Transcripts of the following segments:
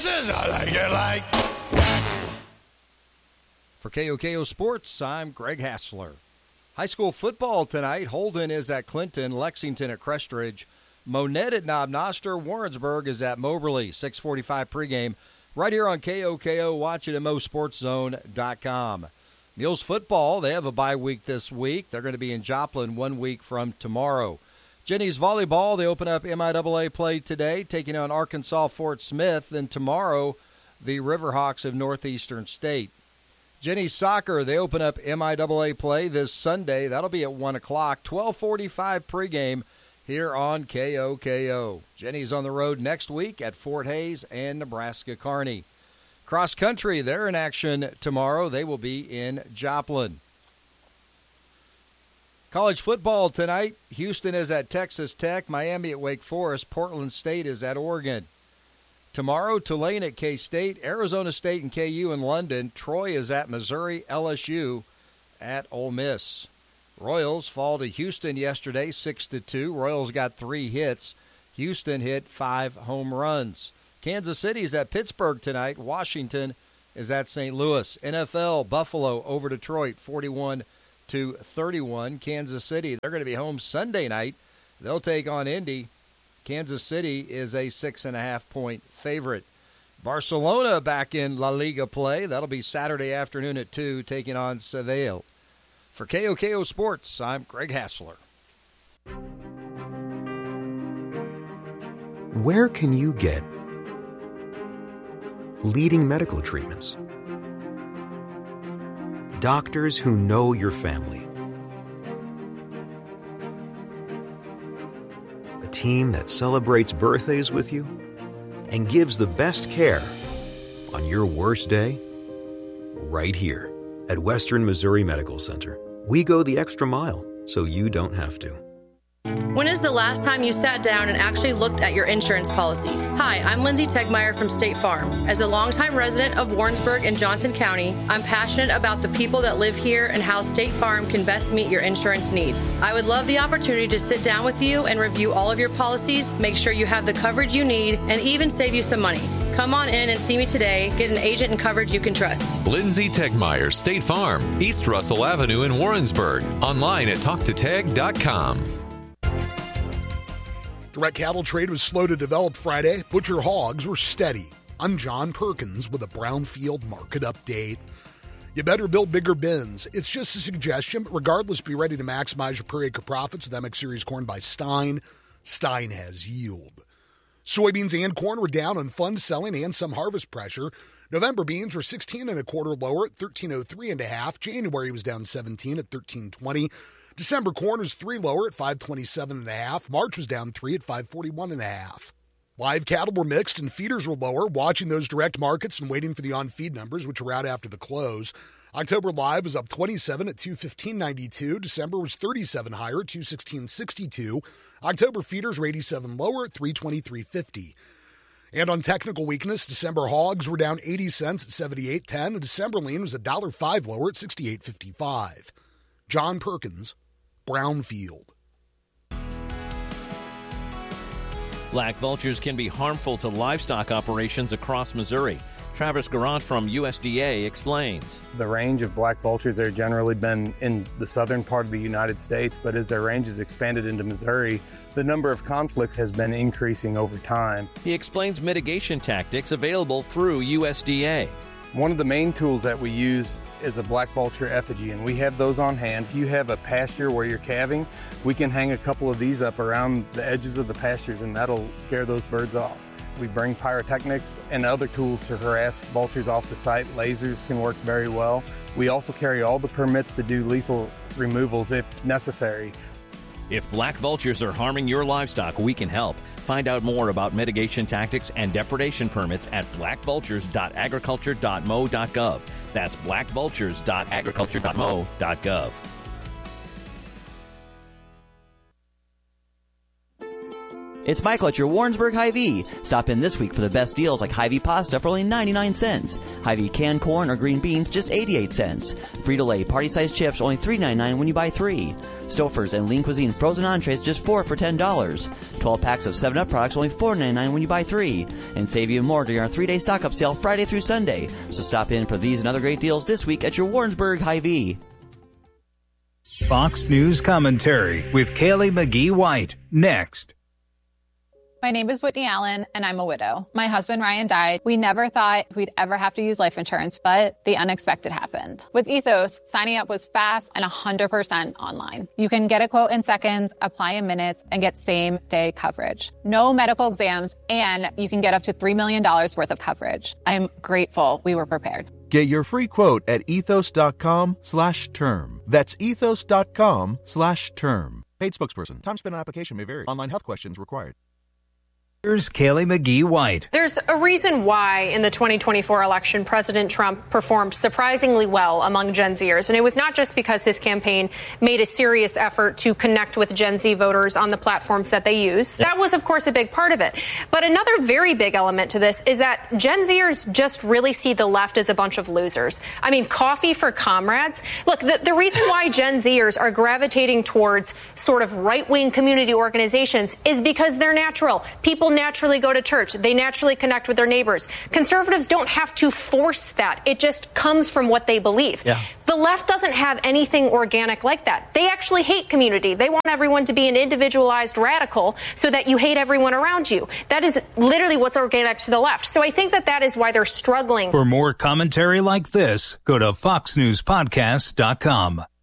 I like it like. For KOKO Sports, I'm Greg Hassler. High school football tonight. Holden is at Clinton, Lexington at Crestridge, Monette at Knob Noster, Warrensburg is at Moberly. 6:45 pregame right here on KOKO. Watch it at mosportszone.com. Mules football, they have a bye week this week. They're going to be in Joplin 1 week from tomorrow. Jenny's volleyball, they open up MIAA play today, taking on Arkansas Fort Smith. Then tomorrow, the Riverhawks of Northeastern State. Jenny's soccer, they open up MIAA play this Sunday. That'll be at 1 o'clock, 12:45 pregame here on KOKO. Jenny's on the road next week at Fort Hays and Nebraska Kearney. Cross country, they're in action tomorrow. They will be in Joplin. College football tonight. Houston is at Texas Tech, Miami at Wake Forest, Portland State is at Oregon. Tomorrow, Tulane at K-State, Arizona State and KU in London. Troy is at Missouri, LSU at Ole Miss. Royals fall to Houston yesterday, 6-2. Royals got 3 hits. Houston hit 5 home runs. Kansas City is at Pittsburgh tonight. Washington is at St. Louis. NFL, Buffalo over Detroit, 41-31. Kansas City, they're going to be home Sunday night. They'll take on Indy. Kansas City is a 6.5-point favorite. Barcelona back in La Liga play. That'll be Saturday afternoon at 2, taking on Seville. For KOKO Sports, I'm Greg Hassler. Where can you get leading medical treatments? Doctors who know your family. A team that celebrates birthdays with you and gives the best care on your worst day right here at Western Missouri Medical Center. We go the extra mile so you don't have to. When is the last time you sat down and actually looked at your insurance policies? Hi, I'm Lindsay Tegmeyer from State Farm. As a longtime resident of Warrensburg and Johnson County, I'm passionate about the people that live here and how State Farm can best meet your insurance needs. I would love the opportunity to sit down with you and review all of your policies, make sure you have the coverage you need, and even save you some money. Come on in and see me today. Get an agent and coverage you can trust. Lindsay Tegmeyer, State Farm, East Russell Avenue in Warrensburg. Online at talktoteg.com. Direct cattle trade was slow to develop Friday. Butcher hogs were steady. I'm John Perkins with a Brownfield market update. You better build bigger bins. It's just a suggestion, but regardless, be ready to maximize your per acre profits with MX Series corn by Stein. Stein has yield. Soybeans and corn were down on fund selling and some harvest pressure. November beans were 16 1/4 lower at 13.03 1/2. January was down 17 at 13.20. December corn was 3 lower at 5.27 1/2. March was down 3 at 5.41 1/2. Live cattle were mixed and feeders were lower, watching those direct markets and waiting for the on-feed numbers, which were out after the close. October live was up 27 at 215.92. December was 37 higher at 216.62. October feeders were 87 lower at 323.50. And on technical weakness, December hogs were down 80 cents at 78.10, and December lean was $1.05 lower at 68.55. John Perkins, Brownfield. Black vultures can be harmful to livestock operations across Missouri. Travis Garant from USDA explains. The range of black vultures have generally been in the southern part of the United States, but as their range has expanded into Missouri, the number of conflicts has been increasing over time. He explains mitigation tactics available through USDA. One of the main tools that we use is a black vulture effigy, and we have those on hand. If you have a pasture where you're calving, we can hang a couple of these up around the edges of the pastures, and that'll scare those birds off. We bring pyrotechnics and other tools to harass vultures off the site. Lasers can work very well. We also carry all the permits to do lethal removals if necessary. If black vultures are harming your livestock, we can help. Find out more about mitigation tactics and depredation permits at blackvultures.agriculture.mo.gov. That's blackvultures.agriculture.mo.gov. It's Michael at your Warrensburg Hy-Vee. Stop in this week for the best deals like Hy-Vee pasta for only 99 cents. Hy-Vee canned corn or green beans just 88 cents. Frito-Lay party-sized chips only $3.99 when you buy 3. Stouffer's and Lean Cuisine frozen entrees just 4 for $10. 12 packs of 7-Up products only $4.99 when you buy 3. And save even more during our 3-day stock-up sale Friday through Sunday. So stop in for these and other great deals this week at your Warrensburg Hy-Vee. Fox News Commentary with Kaylee McGee White. Next. My name is Whitney Allen, and I'm a widow. My husband, Ryan, died. We never thought we'd ever have to use life insurance, but the unexpected happened. With Ethos, signing up was fast and 100% online. You can get a quote in seconds, apply in minutes, and get same-day coverage. No medical exams, and you can get up to $3 million worth of coverage. I'm grateful we were prepared. Get your free quote at ethos.com/term. That's ethos.com/term. Paid spokesperson. Time spent on application may vary. Online health questions required. Here's Kaylee McGee White. There's a reason why in the 2024 election, President Trump performed surprisingly well among Gen Zers. And it was not just because his campaign made a serious effort to connect with Gen Z voters on the platforms that they use. That was, of course, a big part of it. But another very big element to this is that Gen Zers just really see the left as a bunch of losers. I mean, coffee for comrades. Look, the reason why Gen Zers are gravitating towards sort of right-wing community organizations is because they're natural. People naturally go to church. They naturally connect with their neighbors. Conservatives don't have to force that. It just comes from what they believe. Yeah. The left doesn't have anything organic like that. They actually hate community. They want everyone to be an individualized radical so that you hate everyone around you. That is literally what's organic to the left. So I think that is why they're struggling. For more commentary like this, go to foxnewspodcast.com.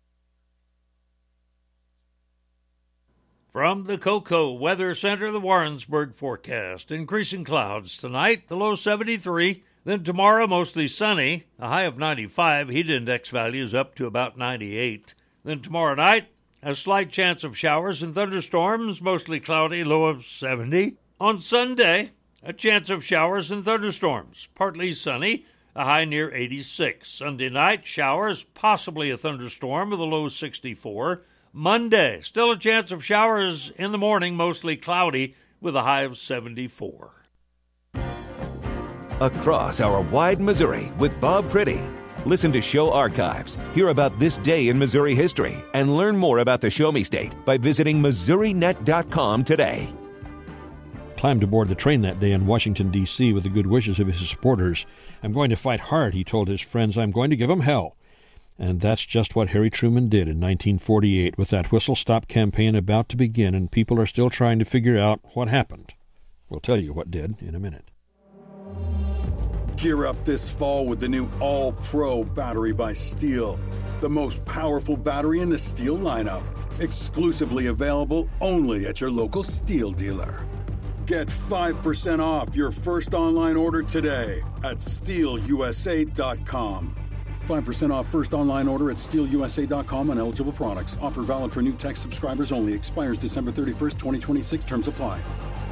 From the Cocoa Weather Center, the Warrensburg forecast. Increasing clouds tonight, the low 73. Then tomorrow, mostly sunny, a high of 95. Heat index values up to about 98. Then tomorrow night, a slight chance of showers and thunderstorms, mostly cloudy, low of 70. On Sunday, a chance of showers and thunderstorms, partly sunny, a high near 86. Sunday night, showers, possibly a thunderstorm with a low 64. Monday, still a chance of showers in the morning, mostly cloudy, with a high of 74. Across our wide Missouri with Bob Priddy. Listen to show archives, hear about this day in Missouri history, and learn more about the Show Me State by visiting MissouriNet.com today. Climbed aboard the train that day in Washington, D.C. with the good wishes of his supporters. I'm going to fight hard, he told his friends. I'm going to give them hell. And that's just what Harry Truman did in 1948 with that whistle-stop campaign about to begin, and people are still trying to figure out what happened. We'll tell you what did in a minute. Gear up this fall with the new All-Pro battery by Steel, the most powerful battery in the Steel lineup. Exclusively available only at your local Steel dealer. Get 5% off your first online order today at SteelUSA.com. 5% off first online order at SteelUSA.com on eligible products. Offer valid for new tech subscribers only. Expires December 31st, 2026. Terms apply.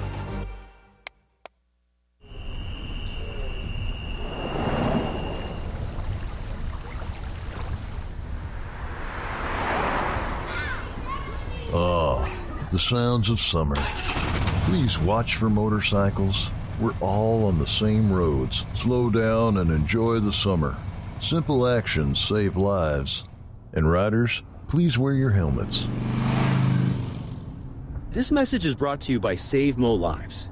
Ah, the sounds of summer. Please watch for motorcycles. We're all on the same roads. Slow down and enjoy the summer. Simple actions save lives. And riders, please wear your helmets. This message is brought to you by Save Mo Lives.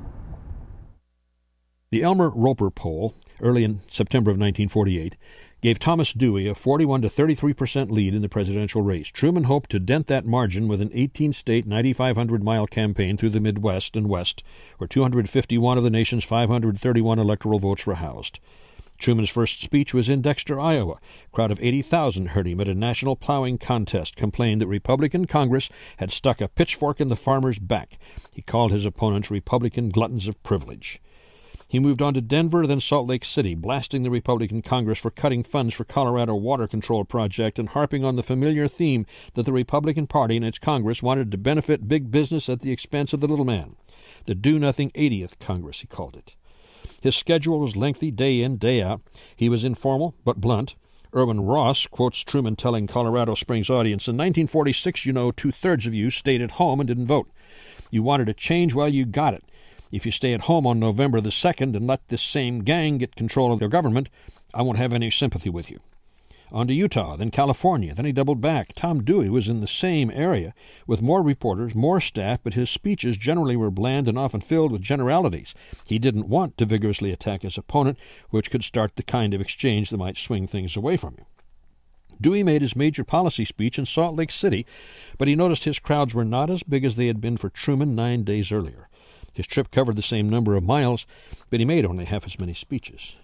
The Elmer Roper poll, early in September of 1948, gave Thomas Dewey a 41 to 33% lead in the presidential race. Truman hoped to dent that margin with an 18-state, 9,500-mile campaign through the Midwest and West, where 251 of the nation's 531 electoral votes were housed. Truman's first speech was in Dexter, Iowa. A crowd of 80,000 heard him at a national plowing contest, complained that Republican Congress had stuck a pitchfork in the farmer's back. He called his opponents Republican gluttons of privilege. He moved on to Denver, then Salt Lake City, blasting the Republican Congress for cutting funds for Colorado Water Control Project and harping on the familiar theme that the Republican Party and its Congress wanted to benefit big business at the expense of the little man. The Do-Nothing 80th Congress, he called it. His schedule was lengthy day in, day out. He was informal but blunt. Irwin Ross quotes Truman telling Colorado Springs audience, "In 1946, 2/3 of you stayed at home and didn't vote." You wanted a change, well, you got it. If you stay at home on November the 2nd and let this same gang get control of their government, I won't have any sympathy with you. On to Utah, then California, then he doubled back. Tom Dewey was in the same area, with more reporters, more staff, but his speeches generally were bland and often filled with generalities. He didn't want to vigorously attack his opponent, which could start the kind of exchange that might swing things away from him. Dewey made his major policy speech in Salt Lake City, but he noticed his crowds were not as big as they had been for Truman 9 days earlier. His trip covered the same number of miles, but he made only half as many speeches.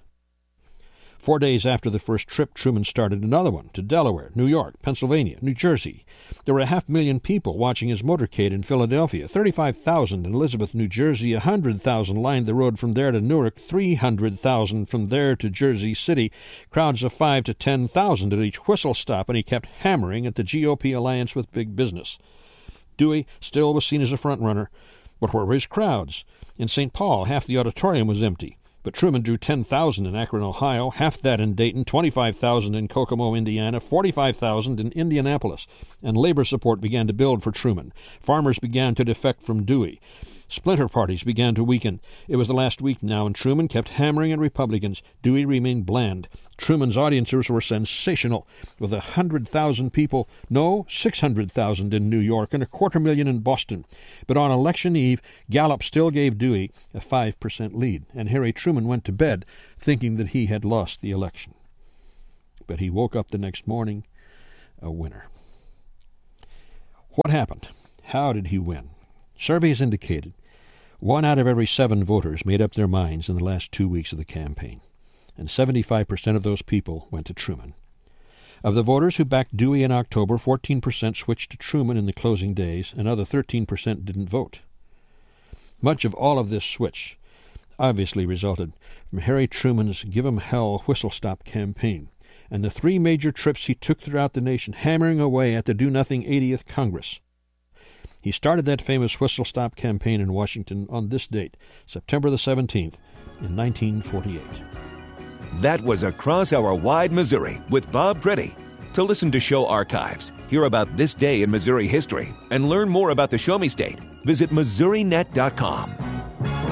4 days after the first trip, Truman started another one to Delaware, New York, Pennsylvania, New Jersey. There were 500,000 people watching his motorcade in Philadelphia, 35,000 in Elizabeth, New Jersey, 100,000 lined the road from there to Newark, 300,000 from there to Jersey City, crowds of 5,000 to 10,000 at each whistle stop, and he kept hammering at the GOP alliance with big business. Dewey still was seen as a front-runner, but where were his crowds? In St. Paul, half the auditorium was empty. But Truman drew 10,000 in Akron, Ohio, half that in Dayton, 25,000 in Kokomo, Indiana, 45,000 in Indianapolis. And labor support began to build for Truman. Farmers began to defect from Dewey. Splinter parties began to weaken. It was the last week now, and Truman kept hammering at Republicans. Dewey remained bland. Truman's audiences were sensational, with 100,000 people, no, 600,000 in New York and 250,000 in Boston. But on election eve, Gallup still gave Dewey a 5% lead, and Harry Truman went to bed thinking that he had lost the election. But he woke up the next morning a winner. What happened? How did he win? Surveys indicated 1 out of every 7 voters made up their minds in the last 2 weeks of the campaign, and 75% of those people went to Truman. Of the voters who backed Dewey in October, 14% switched to Truman in the closing days, and another 13% didn't vote. Much of all of this switch obviously resulted from Harry Truman's Give 'em Hell whistle-stop campaign and the 3 major trips he took throughout the nation, hammering away at the Do-Nothing 80th Congress. He started that famous whistle-stop campaign in Washington on this date, September the 17th, in 1948. That was Across Our Wide Missouri with Bob Pretty. To listen to show archives, hear about this day in Missouri history, and learn more about the Show Me State, visit MissouriNet.com.